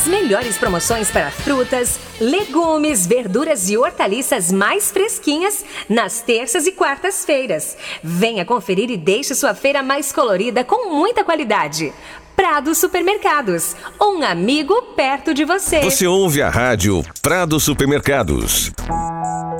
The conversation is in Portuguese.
As melhores promoções para frutas, legumes, verduras e hortaliças mais fresquinhas nas terças e quartas-feiras. Venha conferir e deixe sua feira mais colorida com muita qualidade. Prado Supermercados, um amigo perto de você. Você ouve a rádio Prado Supermercados.